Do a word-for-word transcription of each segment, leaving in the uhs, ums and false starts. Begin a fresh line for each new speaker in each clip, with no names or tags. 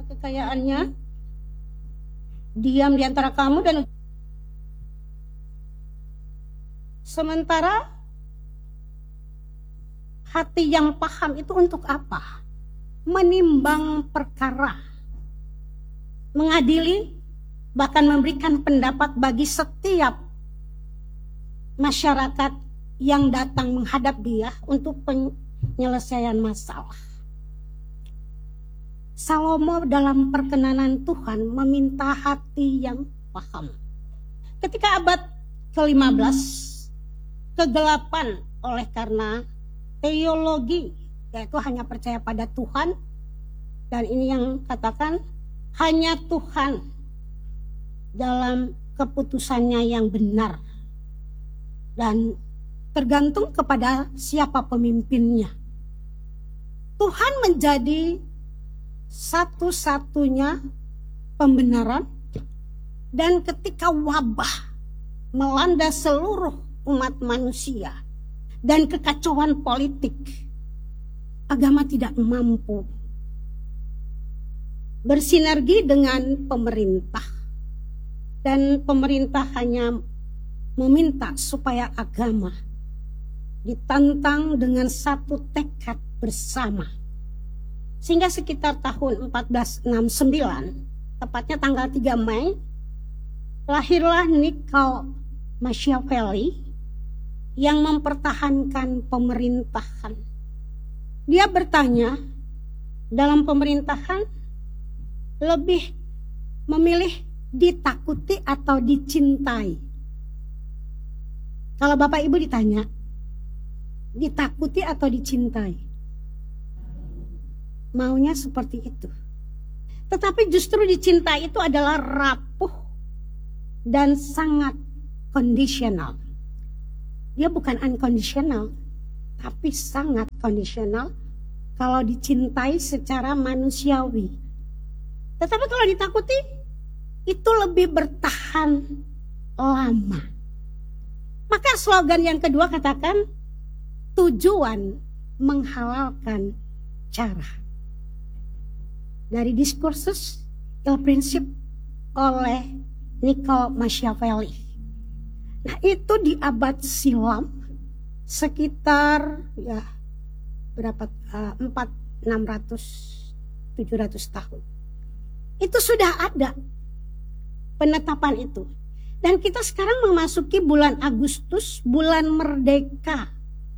kekayaannya, diam di antara kamu dan sementara hati yang paham itu untuk apa? Menimbang perkara, mengadili, bahkan memberikan pendapat bagi setiap masyarakat yang datang menghadap dia untuk penyelesaian masalah. Salomo dalam perkenanan Tuhan meminta hati yang paham. Ketika abad kelima belas, kegelapan oleh karena teologi, yaitu hanya percaya pada Tuhan, dan ini yang katakan hanya Tuhan dalam keputusannya yang benar dan tergantung kepada siapa pemimpinnya. Tuhan menjadi satu-satunya pembenaran, dan ketika wabah melanda seluruh umat manusia dan kekacauan politik, agama tidak mampu bersinergi dengan pemerintah, dan pemerintah hanya meminta supaya agama ditantang dengan satu tekad bersama. Sehingga sekitar tahun empat belas enam puluh sembilan, tepatnya tanggal tiga Mei, lahirlah Niccolo Machiavelli yang mempertahankan pemerintahan. Dia bertanya, dalam pemerintahan lebih memilih ditakuti atau dicintai? Kalau Bapak Ibu ditanya, ditakuti atau dicintai? Maunya seperti itu. Tetapi justru dicintai itu adalah rapuh dan sangat kondisional. Dia bukan unconditional, tapi sangat kondisional kalau dicintai secara manusiawi. Tetapi kalau ditakuti, itu lebih bertahan lama. Maka slogan yang kedua katakan, tujuan menghalalkan cara. Dari Diskursus Il Principe oleh Niccolo Machiavelli. Nah, itu di abad silam sekitar ya berapa uh, empat enam ratus tujuh ratus tahun. Itu sudah ada penetapan itu. Dan kita sekarang memasuki bulan Agustus, bulan merdeka.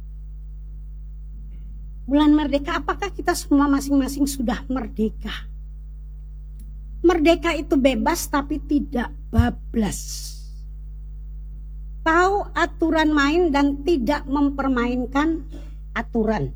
Bulan merdeka, apakah kita semua masing-masing sudah merdeka? Merdeka itu bebas tapi tidak bablas. Tahu aturan main dan tidak mempermainkan aturan.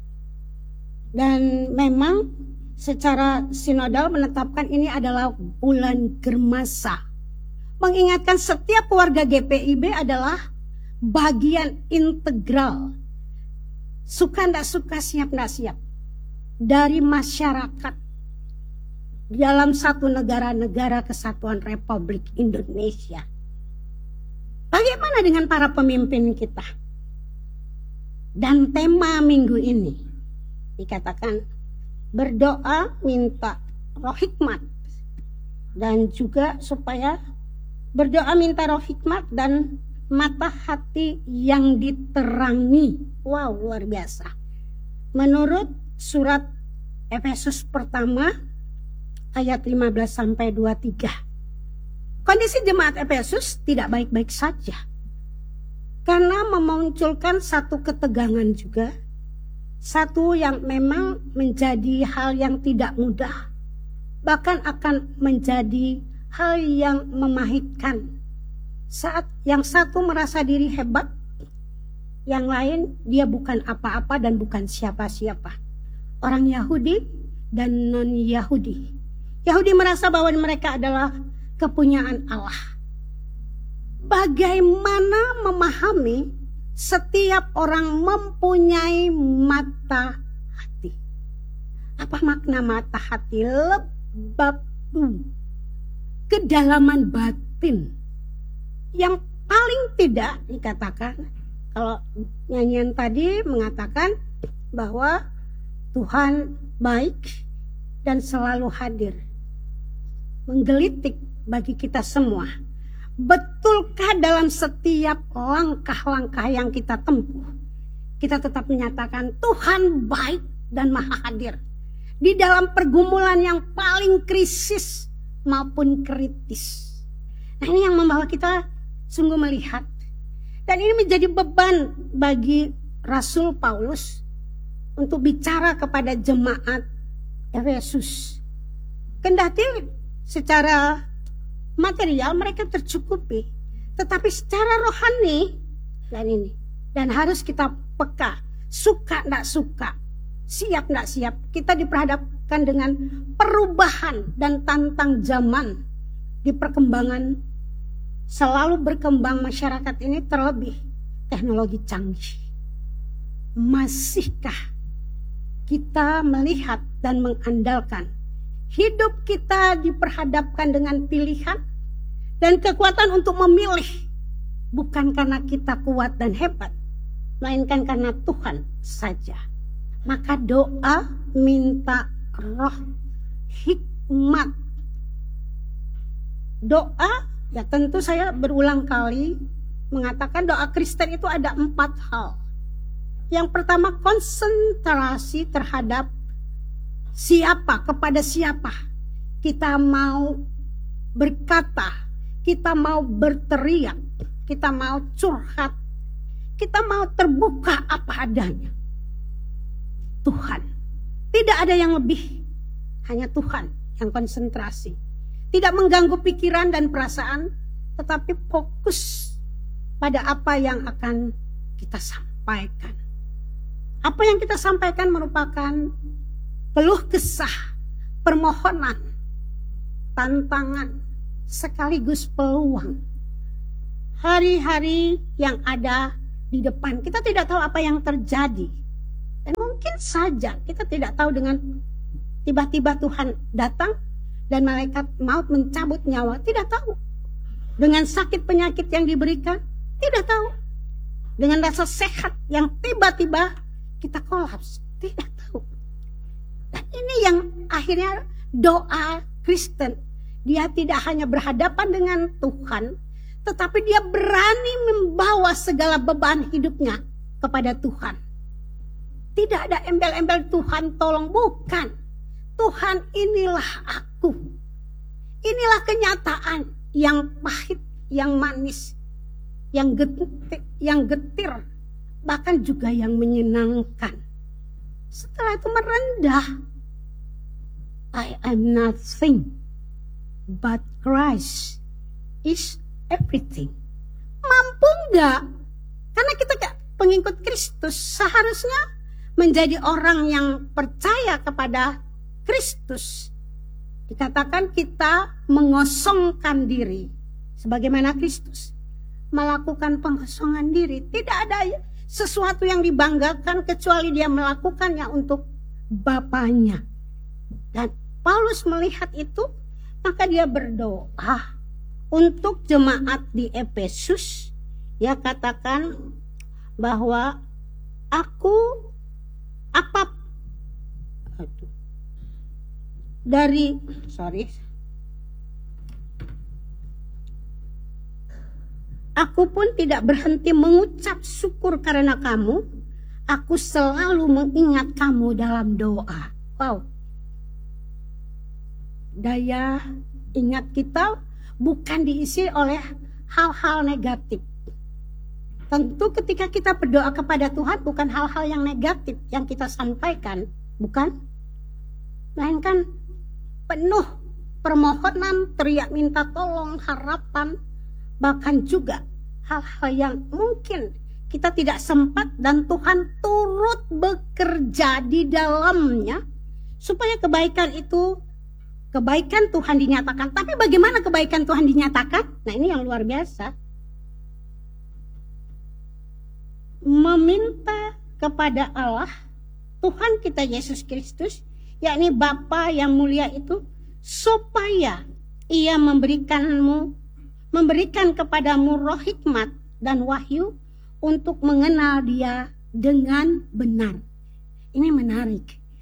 Dan memang secara sinodal menetapkan ini adalah bulan Germasa. Mengingatkan setiap warga G P I B adalah bagian integral, suka ndak suka, siap ndak siap, dari masyarakat dalam satu negara-negara kesatuan Republik Indonesia. Bagaimana dengan para pemimpin kita? Dan tema minggu ini dikatakan berdoa minta roh hikmat, dan juga supaya berdoa minta roh hikmat dan mata hati yang diterangi. Wow, luar biasa. Menurut surat Efesus pertama ayat lima belas sampai dua puluh tiga. Kondisi jemaat Efesus tidak baik-baik saja. Karena memunculkan satu ketegangan juga. Satu yang memang menjadi hal yang tidak mudah. Bahkan akan menjadi hal yang memahitkan. Saat yang satu merasa diri hebat, yang lain dia bukan apa-apa dan bukan siapa-siapa. Orang Yahudi dan non-Yahudi. Yahudi merasa bahwa mereka adalah kepunyaan Allah. Bagaimana memahami setiap orang mempunyai mata hati? Apa makna mata hati? Lebatu, kedalaman batin. Yang paling tidak dikatakan, kalau nyanyian tadi mengatakan bahwa Tuhan baik, dan selalu hadir, menggelitik bagi kita semua. Betulkah dalam setiap langkah-langkah yang kita tempuh, kita tetap menyatakan Tuhan baik dan maha hadir di dalam pergumulan yang paling krisis maupun kritis. Nah, ini yang membawa kita sungguh melihat. Dan ini menjadi beban bagi Rasul Paulus untuk bicara kepada jemaat Efesus. Kendati secara material mereka tercukupi, tetapi secara rohani dan ini, dan harus kita peka, suka tidak suka, siap tidak siap, kita diperhadapkan dengan perubahan dan tantang zaman di perkembangan. Selalu berkembang masyarakat ini, terlebih teknologi canggih. Masihkah kita melihat dan mengandalkan hidup kita diperhadapkan dengan pilihan dan kekuatan untuk memilih, bukan karena kita kuat dan hebat, melainkan karena Tuhan saja. Maka doa minta roh hikmat. Doa, ya tentu saya berulang kali mengatakan doa Kristen itu ada empat hal. Yang pertama, konsentrasi terhadap siapa, kepada siapa kita mau berkata, kita mau berteriak, kita mau curhat, kita mau terbuka apa adanya. Tuhan, tidak ada yang lebih, hanya Tuhan yang konsentrasi. Tidak mengganggu pikiran dan perasaan, tetapi fokus pada apa yang akan kita sampaikan. Apa yang kita sampaikan merupakan keluh kesah, permohonan, tantangan, sekaligus peluang. Hari-hari yang ada di depan, kita tidak tahu apa yang terjadi. Dan mungkin saja kita tidak tahu, dengan tiba-tiba Tuhan datang dan malaikat maut mencabut nyawa, tidak tahu. Dengan sakit penyakit yang diberikan, tidak tahu. Dengan rasa sehat yang tiba-tiba kita kolaps, tidak tahu. Dan ini yang akhirnya doa Kristen. Dia tidak hanya berhadapan dengan Tuhan, tetapi dia berani membawa segala beban hidupnya kepada Tuhan. Tidak ada embel-embel Tuhan tolong, bukan. Tuhan, inilah aku. Inilah kenyataan yang pahit, yang manis, yang getir, yang getir, bahkan juga yang menyenangkan. Setelah itu merendah. I am nothing, but Christ is everything. Mampu enggak? Karena kita pengikut Kristus seharusnya menjadi orang yang percaya kepada Kristus. Dikatakan kita mengosongkan diri sebagaimana Kristus melakukan pengosongan diri. Tidak ada sesuatu yang dibanggakan kecuali dia melakukannya untuk Bapaknya. Dan Paulus melihat itu, maka dia berdoa untuk jemaat di Efesus. Dia katakan bahwa aku apa dari sorry aku pun tidak berhenti mengucap syukur karena kamu. Aku selalu mengingat kamu dalam doa. Wow. Daya ingat kita bukan diisi oleh hal-hal negatif. Tentu ketika kita berdoa kepada Tuhan, bukan hal-hal yang negatif yang kita sampaikan, bukan? Melainkan penuh permohonan, teriak minta tolong, harapan, bahkan juga hal-hal yang mungkin kita tidak sempat dan Tuhan turut bekerja di dalamnya supaya kebaikan itu, kebaikan Tuhan dinyatakan. Tapi bagaimana kebaikan Tuhan dinyatakan? Nah, ini yang luar biasa. Meminta kepada Allah, Tuhan kita Yesus Kristus, yakni Bapa yang mulia itu, supaya Ia memberikanmu, memberikan kepadamu roh hikmat dan wahyu untuk mengenal Dia dengan benar. Ini menarik.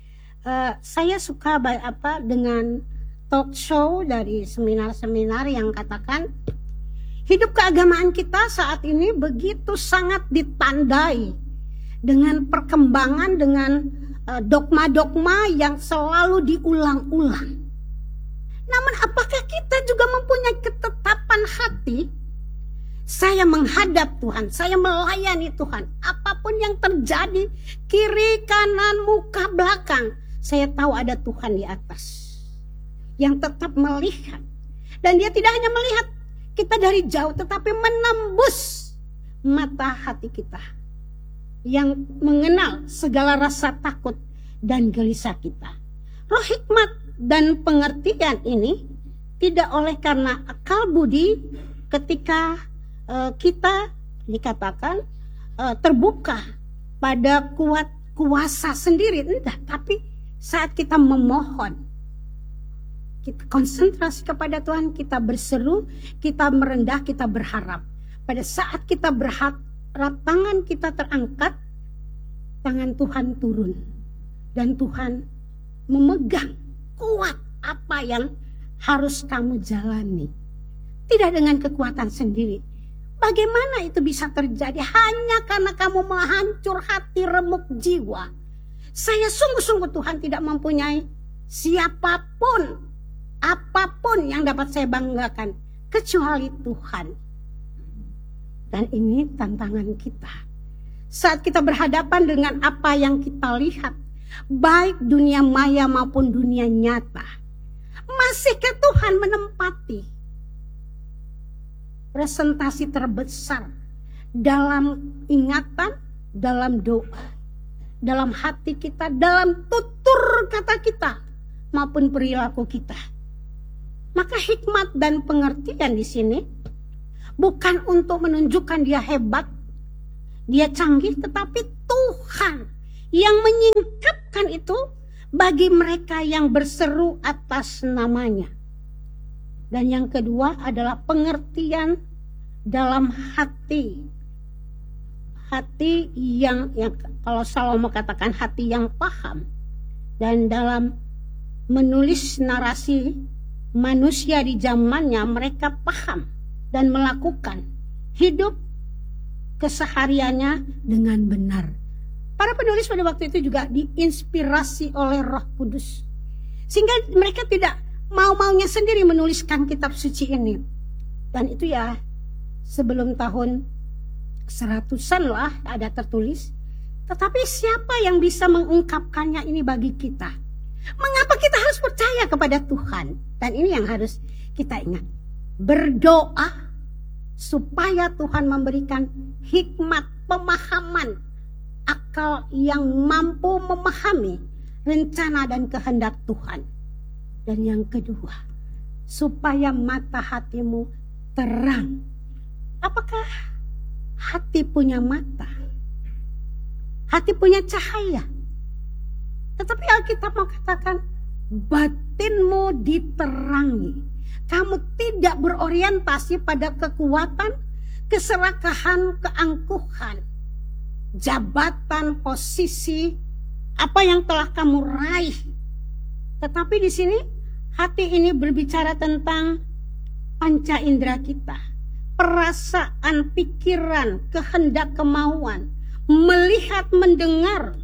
uh, saya suka apa dengan talk show dari seminar-seminar yang katakan hidup keagamaan kita saat ini begitu sangat ditandai dengan perkembangan, dengan uh, dogma-dogma yang selalu diulang-ulang. Namun apakah kita juga mempunyai ketetapan hati? Saya menghadap Tuhan, saya melayani Tuhan. Apapun yang terjadi, kiri, kanan, muka, belakang, saya tahu ada Tuhan di atas yang tetap melihat. Dan dia tidak hanya melihat kita dari jauh, tetapi menembus mata hati kita yang mengenal segala rasa takut dan gelisah kita. Roh hikmat dan pengertian ini tidak oleh karena akal budi ketika uh, kita dikatakan uh, terbuka pada kuat kuasa sendiri, tidak, tapi saat kita memohon, kita konsentrasi kepada Tuhan, kita berseru, kita merendah, kita berharap. Pada saat kita berharap, tangan kita terangkat, tangan Tuhan turun, dan Tuhan memegang kuat apa yang harus kamu jalani. Tidak dengan kekuatan sendiri. Bagaimana itu bisa terjadi? Hanya karena kamu menghancur hati, remuk jiwa. Saya sungguh-sungguh Tuhan tidak mempunyai siapapun, apapun yang dapat saya banggakan kecuali Tuhan. Dan ini tantangan kita. Saat kita berhadapan dengan apa yang kita lihat, baik dunia maya maupun dunia nyata, masihkah Tuhan menempati presentasi terbesar dalam ingatan, dalam doa, dalam hati kita, dalam tutur kata kita maupun perilaku kita? Maka hikmat dan pengertian di sini bukan untuk menunjukkan dia hebat, dia canggih, tetapi Tuhan yang menyingkapkan itu bagi mereka yang berseru atas namanya. Dan yang kedua adalah pengertian dalam hati. Hati yang, yang kalau Salomo katakan hati yang paham. Dan dalam menulis narasi manusia di zamannya, mereka paham dan melakukan hidup kesehariannya dengan benar. Para penulis pada waktu itu juga diinspirasi oleh Roh Kudus, sehingga mereka tidak mau-maunya sendiri menuliskan kitab suci ini. Dan itu ya sebelum tahun seratusan lah ada tertulis. Tetapi siapa yang bisa mengungkapkannya ini bagi kita? Mengapa kita harus percaya kepada Tuhan? Dan ini yang harus kita ingat. Berdoa supaya Tuhan memberikan hikmat, pemahaman, akal yang mampu memahami rencana dan kehendak Tuhan. Dan yang kedua, supaya mata hatimu terang. Apakah hati punya mata? Hati punya cahaya. Tetapi Alkitab mengatakan batinmu diterangi. Kamu tidak berorientasi pada kekuatan, keserakahan, keangkuhan, jabatan, posisi, apa yang telah kamu raih. Tetapi di sini hati ini berbicara tentang panca indera kita, perasaan, pikiran, kehendak, kemauan, melihat, mendengar,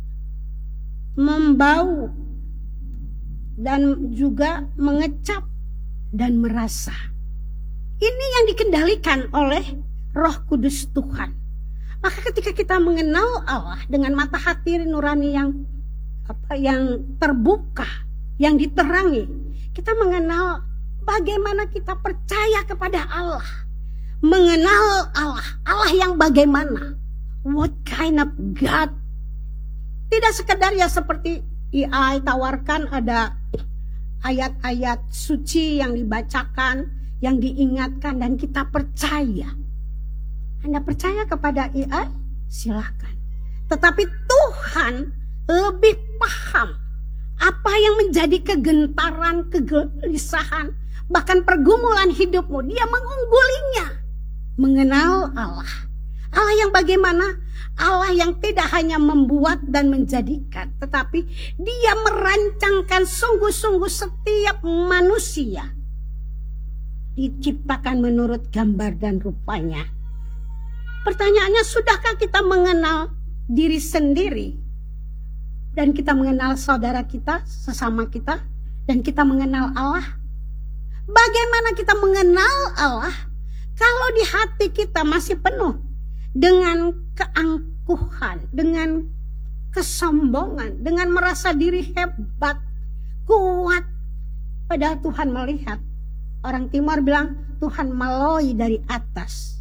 membau, dan juga mengecap dan merasa. Ini yang dikendalikan oleh Roh Kudus Tuhan. Maka ketika kita mengenal Allah dengan mata hati nurani yang apa yang terbuka, yang diterangi, kita mengenal bagaimana kita percaya kepada Allah. Mengenal Allah, Allah yang bagaimana? What kind of God? Tidak sekedar ya seperti A I tawarkan ada ayat-ayat suci yang dibacakan, yang diingatkan dan kita percaya. Anda percaya kepada A I? Silakan. Tetapi Tuhan lebih paham apa yang menjadi kegentaran, kegelisahan, bahkan pergumulan hidupmu. Dia mengunggulinya. Mengenal Allah. Allah yang bagaimana? Allah yang tidak hanya membuat dan menjadikan, tetapi Dia merancangkan sungguh-sungguh setiap manusia diciptakan menurut gambar dan rupanya. Pertanyaannya, sudahkah kita mengenal diri sendiri? Dan kita mengenal saudara kita, sesama kita, dan kita mengenal Allah? Bagaimana kita mengenal Allah kalau di hati kita masih penuh dengan keangkuhan, dengan kesombongan, dengan merasa diri hebat, kuat? Padahal Tuhan melihat. Orang Timur bilang Tuhan maloi dari atas.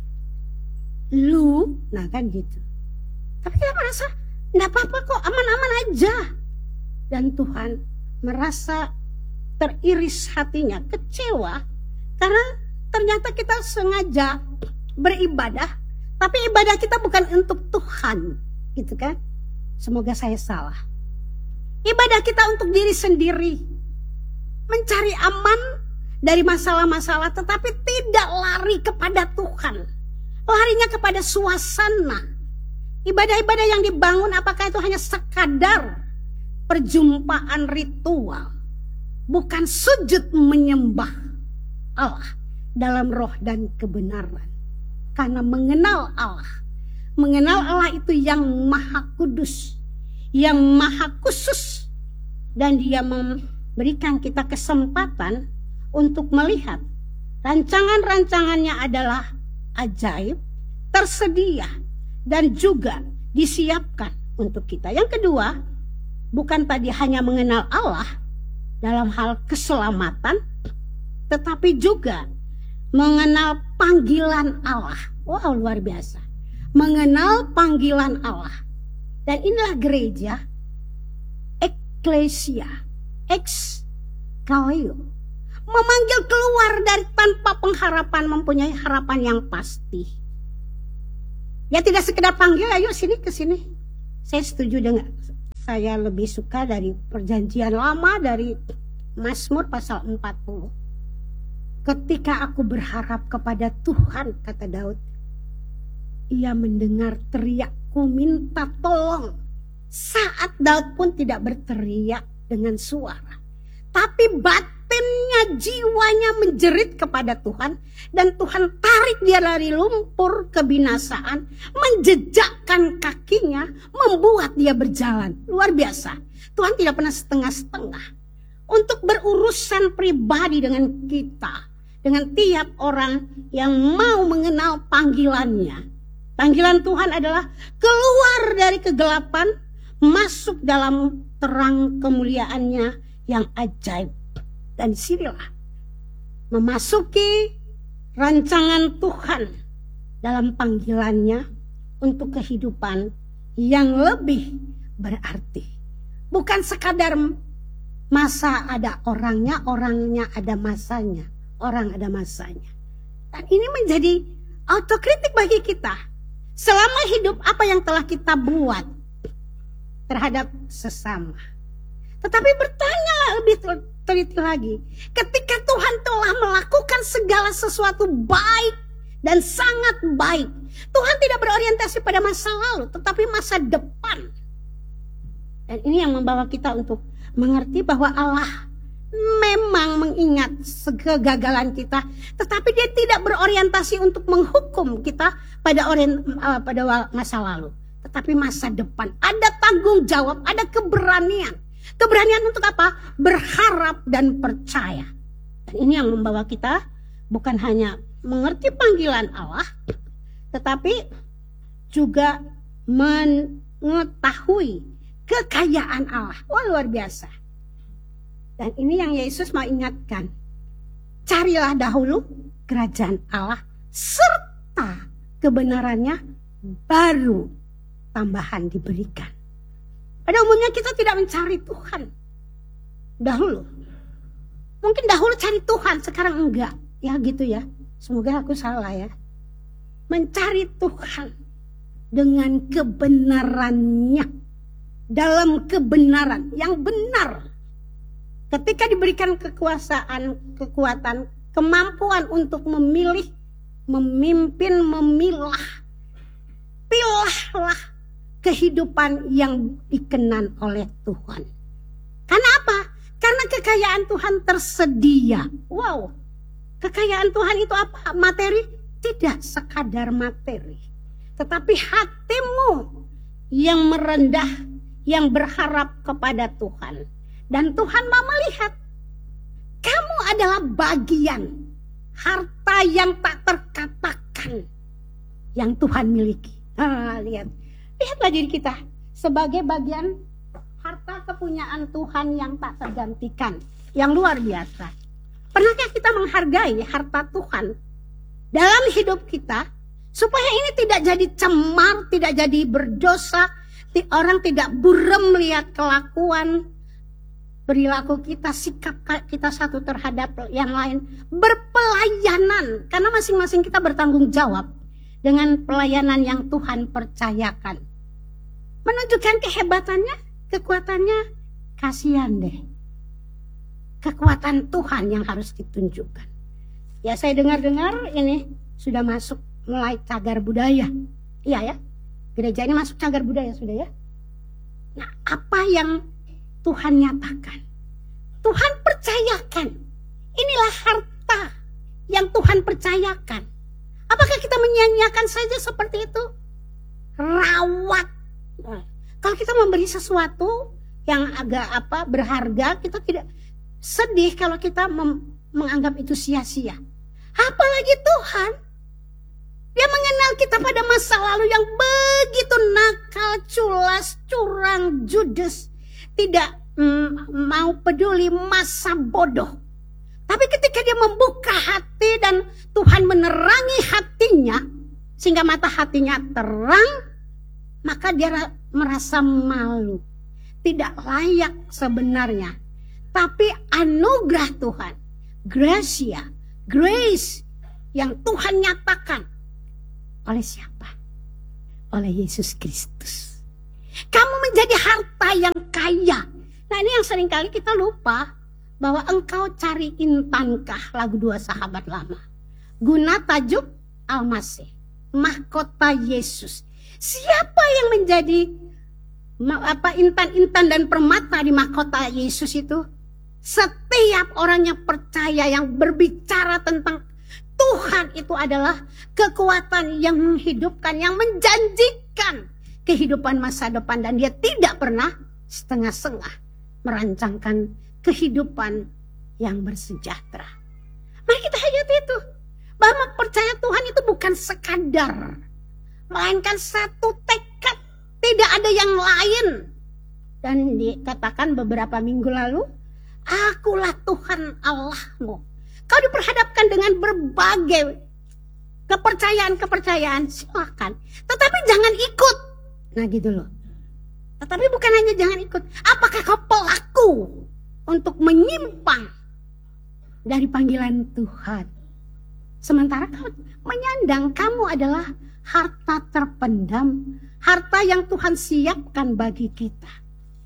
Lu, nah kan gitu. Tapi kita merasa enggak apa-apa kok, aman-aman aja. Dan Tuhan merasa teriris hatinya, kecewa karena ternyata kita sengaja beribadah, tapi ibadah kita bukan untuk Tuhan, gitu kan? Semoga saya salah. Ibadah kita untuk diri sendiri, mencari aman dari masalah-masalah, tetapi tidak lari kepada Tuhan, larinya kepada suasana. Ibadah-ibadah yang dibangun apakah itu hanya sekadar perjumpaan ritual, bukan sujud menyembah Allah dalam roh dan kebenaran. Karena mengenal Allah, mengenal Allah itu yang maha kudus, yang maha khusus, dan Dia memberikan kita kesempatan untuk melihat rancangan-rancangannya adalah ajaib, tersedia, dan juga disiapkan untuk kita. Yang kedua, bukan tadi hanya mengenal Allah dalam hal keselamatan, tetapi juga mengenal panggilan Allah. Wow, luar biasa. Mengenal panggilan Allah. Dan inilah gereja, eklesia, ex kaleo, memanggil keluar dari tanpa pengharapan, mempunyai harapan yang pasti. Ya tidak sekedar panggil, ayo sini ke sini. Saya setuju dengan, saya lebih suka dari perjanjian lama, dari Mazmur pasal empat puluh. Ketika aku berharap kepada Tuhan, kata Daud, Ia mendengar teriakku minta tolong. Saat Daud pun tidak berteriak dengan suara, tapi batinnya, jiwanya menjerit kepada Tuhan, dan Tuhan tarik dia dari lumpur kebinasaan, menjejakkan kakinya, membuat dia berjalan. Luar biasa. Tuhan tidak pernah setengah-setengah untuk berurusan pribadi dengan kita, dengan tiap orang yang mau mengenal panggilannya. Panggilan Tuhan adalah keluar dari kegelapan, masuk dalam terang kemuliaannya yang ajaib. Dan disinilah memasuki rancangan Tuhan dalam panggilannya untuk kehidupan yang lebih berarti. Bukan sekadar masa ada orangnya, orangnya ada masanya, orang ada masanya. Dan ini menjadi autokritik bagi kita. Selama hidup apa yang telah kita buat terhadap sesama. Tetapi bertanyalah lebih teliti lagi. Ketika Tuhan telah melakukan segala sesuatu baik dan sangat baik, Tuhan tidak berorientasi pada masa lalu, tetapi masa depan. Dan ini yang membawa kita untuk mengerti bahwa Allah memang mengingat kegagalan kita, tetapi Dia tidak berorientasi untuk menghukum kita pada orient, uh, pada masa lalu, tetapi masa depan. Ada tanggung jawab, ada keberanian. Keberanian untuk apa? Berharap dan percaya. Dan ini yang membawa kita bukan hanya mengerti panggilan Allah, tetapi juga mengetahui kekayaan Allah. Wah, luar biasa. Dan ini yang Yesus mau ingatkan. Carilah dahulu kerajaan Allah serta kebenarannya, baru tambahan diberikan. Pada umumnya kita tidak mencari Tuhan dahulu. Mungkin dahulu cari Tuhan, sekarang enggak. Ya gitu ya. Semoga aku salah ya. Mencari Tuhan dengan kebenarannya. Dalam kebenaran yang benar. Ketika diberikan kekuasaan, kekuatan, kemampuan untuk memilih, memimpin, memilah, pilihlah kehidupan yang dikenan oleh Tuhan. Karena apa? Karena kekayaan Tuhan tersedia. Wow, kekayaan Tuhan itu apa? Materi? Tidak sekadar materi. Tetapi hatimu yang merendah, yang berharap kepada Tuhan. Dan Tuhan mau melihat, kamu adalah bagian harta yang tak terkatakan yang Tuhan miliki. Ah, lihat, lihatlah diri kita sebagai bagian harta kepunyaan Tuhan yang tak tergantikan, yang luar biasa. Pernahkah kita menghargai harta Tuhan dalam hidup kita, supaya ini tidak jadi cemar, tidak jadi berdosa, orang tidak buram melihat kelakuan, perilaku kita, sikap kita satu terhadap yang lain, berpelayanan, karena masing-masing kita bertanggung jawab dengan pelayanan yang Tuhan percayakan. Menunjukkan kehebatannya, kekuatannya, kasihan deh. Kekuatan Tuhan yang harus ditunjukkan. Ya, saya dengar-dengar ini sudah masuk mulai cagar budaya. Iya ya, gereja ini masuk cagar budaya sudah ya. Nah, apa yang Tuhan nyatakan, Tuhan percayakan, inilah harta yang Tuhan percayakan. Apakah kita menyia-nyiakan saja seperti itu? Rawat. Nah, kalau kita memberi sesuatu yang agak apa berharga, kita tidak sedih kalau kita mem- menganggap itu sia-sia. Apalagi Tuhan, Dia mengenal kita pada masa lalu yang begitu nakal, culas, curang, judes, tidak mm, mau peduli masa bodoh. Tapi ketika Dia membuka hati dan Tuhan menerangi hatinya, sehingga mata hatinya terang, maka dia merasa malu, tidak layak sebenarnya. Tapi anugerah Tuhan, gracia, grace yang Tuhan nyatakan oleh siapa? Oleh Yesus Kristus. Kamu menjadi harta yang kaya. Nah, ini yang seringkali kita lupa, bahwa engkau cari intankah, lagu dua sahabat lama. Guna tajuk Al-Masih, mahkota Yesus. Siapa yang menjadi apa intan-intan dan permata di mahkota Yesus itu? Setiap orang yang percaya, yang berbicara tentang Tuhan itu adalah kekuatan yang menghidupkan, yang menjanjikan kehidupan masa depan. Dan Dia tidak pernah setengah-setengah merancangkan kehidupan yang bersejahtera. Mari kita hayati itu, bahwa percaya Tuhan itu bukan sekadar, melainkan satu tekad, tidak ada yang lain. Dan dikatakan beberapa minggu lalu, akulah Tuhan Allahmu. Kau diperhadapkan dengan berbagai kepercayaan-kepercayaan, silakan. Tetapi jangan ikut. Nah gitu loh. Tetapi bukan hanya jangan ikut. Apakah kau pelaku untuk menyimpang dari panggilan Tuhan? Sementara kau menyandang, kamu adalah harta terpendam, harta yang Tuhan siapkan bagi kita.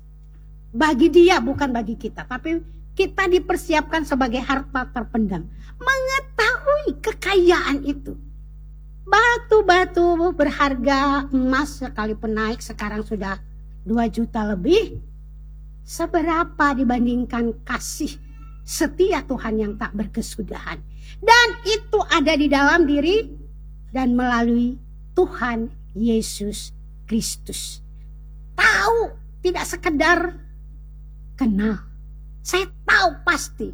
Bagi Dia, bukan bagi kita, tapi kita dipersiapkan sebagai harta terpendam. Mengetahui kekayaan itu. Batu-batu berharga, emas sekalipun naik sekarang sudah dua juta lebih. Seberapa dibandingkan kasih setia Tuhan yang tak berkesudahan. Dan itu ada di dalam diri dan melalui Tuhan Yesus Kristus. Tahu, tidak sekedar kenal. Saya tahu pasti.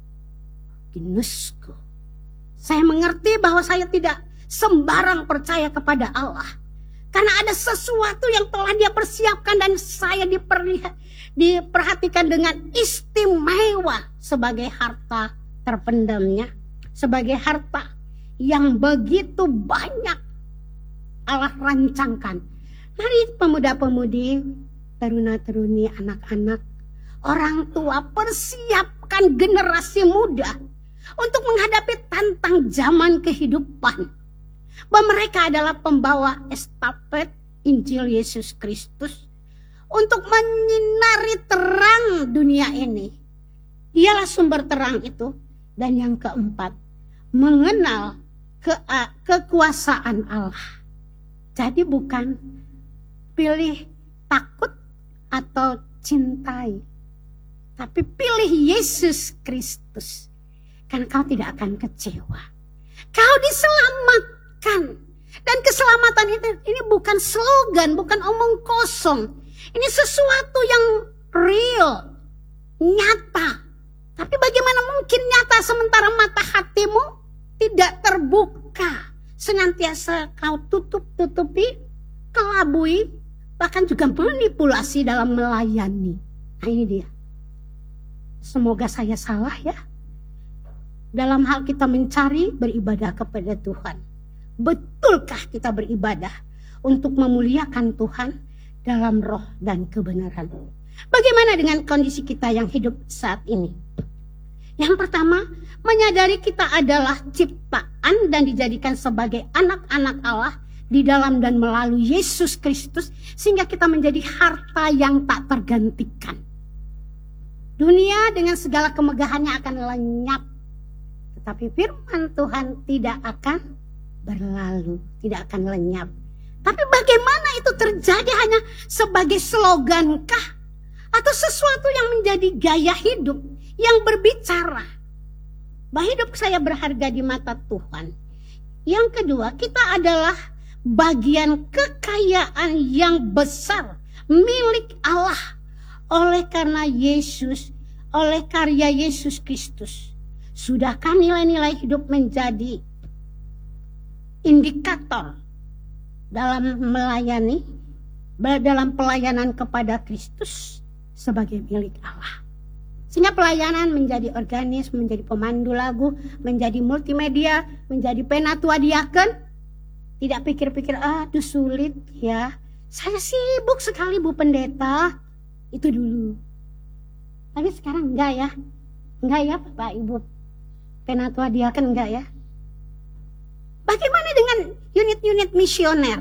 Ginusku. Saya mengerti bahwa saya tidak sembarang percaya kepada Allah. Karena ada sesuatu yang telah Dia persiapkan dan saya diperlihat, diperhatikan dengan istimewa sebagai harta terpendamnya. Sebagai harta yang begitu banyak Allah rancangkan. Mari pemuda-pemudi, teruna-teruni, anak-anak, orang tua, persiapkan generasi muda untuk menghadapi tantang zaman kehidupan. Bahwa mereka adalah pembawa estafet Injil Yesus Kristus untuk menyinari terang dunia ini. Dialah sumber terang itu. Dan yang keempat, mengenal ke kekuasaan Allah. Jadi bukan pilih takut atau cintai, tapi pilih Yesus Kristus. Karena kau tidak akan kecewa. Kau diselamatkan. Dan keselamatan itu ini bukan slogan, bukan omong kosong. Ini sesuatu yang real, nyata. Tapi bagaimana mungkin nyata sementara mata hatimu tidak terbuka? Senantiasa kau tutup-tutupi, kelabui, bahkan juga manipulasi dalam melayani. Nah ini dia. Semoga saya salah ya. Dalam hal kita mencari beribadah kepada Tuhan. Betulkah kita beribadah untuk memuliakan Tuhan dalam roh dan kebenaran? Bagaimana dengan kondisi kita yang hidup saat ini? Yang pertama, menyadari kita adalah ciptaan dan dijadikan sebagai anak-anak Allah di dalam dan melalui Yesus Kristus, sehingga kita menjadi harta yang tak tergantikan. Dunia dengan segala kemegahannya akan lenyap, tetapi firman Tuhan tidak akan berlalu, tidak akan lenyap. Tapi bagaimana itu terjadi hanya sebagai slogankah? Atau sesuatu yang menjadi gaya hidup yang berbicara bahwa hidup saya berharga di mata Tuhan. Yang kedua, kita adalah bagian kekayaan yang besar milik Allah oleh karena Yesus, oleh karya Yesus Kristus. Sudahkah nilai-nilai hidup menjadi indikator dalam melayani, dalam pelayanan kepada Kristus sebagai milik Allah? Sehingga pelayanan menjadi organis, menjadi pemandu lagu, menjadi multimedia, menjadi penatua diaken. Tidak pikir-pikir, aduh sulit ya. Saya sibuk sekali Bu Pendeta. Itu dulu. Tapi sekarang enggak ya. Enggak ya Bapak Ibu penatua diaken, enggak ya. Bagaimana dengan unit-unit misioner?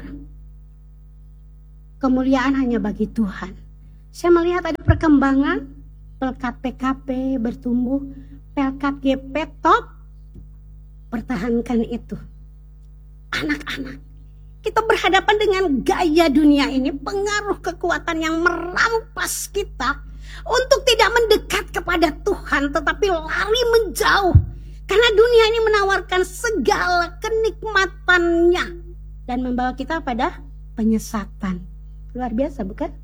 Kemuliaan hanya bagi Tuhan. Saya melihat ada perkembangan. Pelkat P K P bertumbuh, Pelkat G P top, pertahankan itu. Anak-anak, kita berhadapan dengan gaya dunia ini, pengaruh kekuatan yang merampas kita untuk tidak mendekat kepada Tuhan, tetapi lari menjauh. Karena dunia ini menawarkan segala kenikmatannya dan membawa kita pada penyesatan. Luar biasa bukan?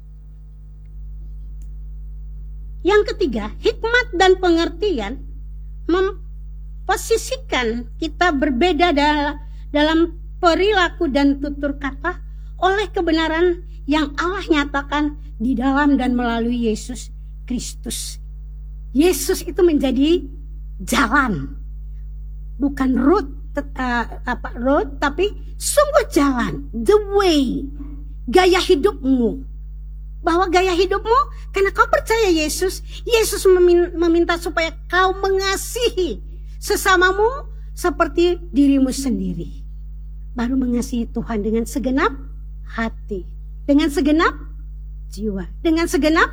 Yang ketiga, hikmat dan pengertian memposisikan kita berbeda dalam perilaku dan tutur kata oleh kebenaran yang Allah nyatakan di dalam dan melalui Yesus Kristus. Yesus itu menjadi jalan, bukan road, uh, apa road, tapi sungguh jalan, the way, gaya hidupmu. Bahwa gaya hidupmu, karena kau percaya Yesus, Yesus meminta supaya kau mengasihi sesamamu seperti dirimu sendiri. Baru mengasihi Tuhan dengan segenap hati, dengan segenap jiwa, dengan segenap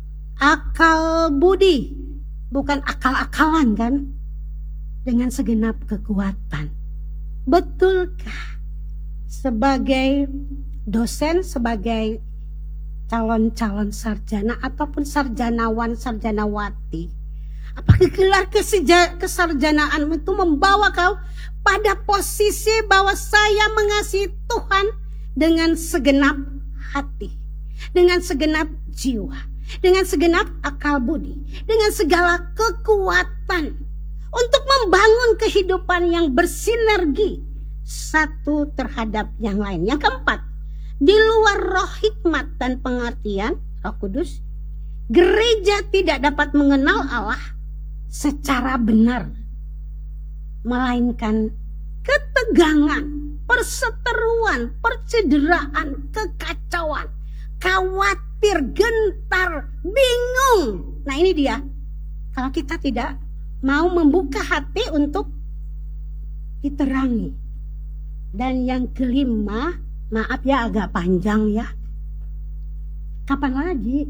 akal budi. Bukan akal-akalan kan? Dengan segenap kekuatan. Betulkah sebagai dosen, sebagai calon-calon sarjana ataupun sarjanawan, sarjanawati, apakah gelar kesarjanaan itu membawa kau pada posisi bahwa saya mengasihi Tuhan dengan segenap hati, dengan segenap jiwa, dengan segenap akal budi, dengan segala kekuatan untuk membangun kehidupan yang bersinergi satu terhadap yang lain. Yang keempat, di luar roh hikmat dan pengertian Roh Kudus, gereja tidak dapat mengenal Allah secara benar, melainkan ketegangan, perseteruan, percederaan, kekacauan, khawatir, gentar, bingung. Nah ini dia, kalau kita tidak mau membuka hati untuk diterangi. Dan yang kelima, maaf ya agak panjang ya. Kapan lagi?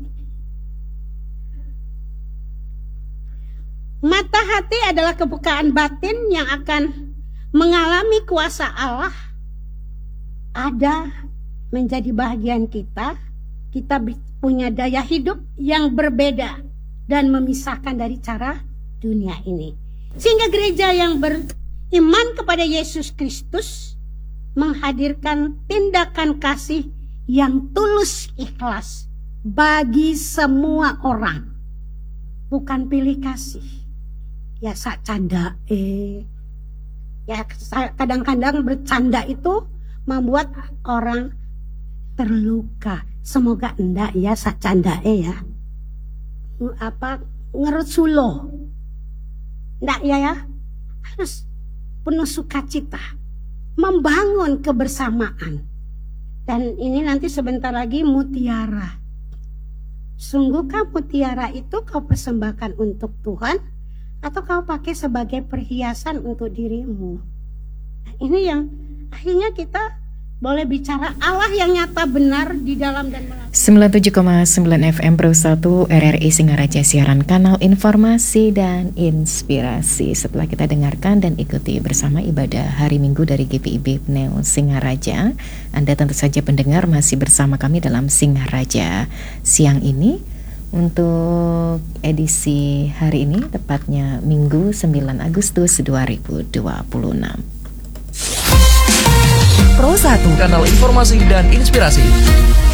Mata hati adalah kebukaan batin yang akan mengalami kuasa Allah ada menjadi bagian kita. Kita punya daya hidup yang berbeda dan memisahkan dari cara dunia ini. Sehingga gereja yang beriman kepada Yesus Kristus menghadirkan tindakan kasih yang tulus ikhlas bagi semua orang. Bukan pilih kasih. Ya sak canda eh. Ya kadang-kadang bercanda itu membuat orang terluka. Semoga enggak ya sak canda eh ya. Apa ngerut sulo. Enggak ya ya. Harus penuh sukacita. Membangun kebersamaan. Dan ini nanti sebentar lagi mutiara. Sungguhkah mutiara itu kau persembahkan untuk Tuhan atau kau pakai sebagai perhiasan untuk dirimu? Nah, ini yang akhirnya kita boleh bicara Allah yang nyata benar di dalam dan melalui.
sembilan puluh tujuh koma sembilan F M Pro satu R R I Singaraja, siaran kanal informasi dan inspirasi. Setelah kita dengarkan dan ikuti bersama ibadah hari Minggu dari G P I B Pneu Singaraja, Anda tentu saja pendengar masih bersama kami dalam Singaraja siang ini. Untuk edisi hari ini, tepatnya Minggu sembilan Agustus dua ribu dua puluh enam.
Pro satu, kanal informasi dan inspirasi.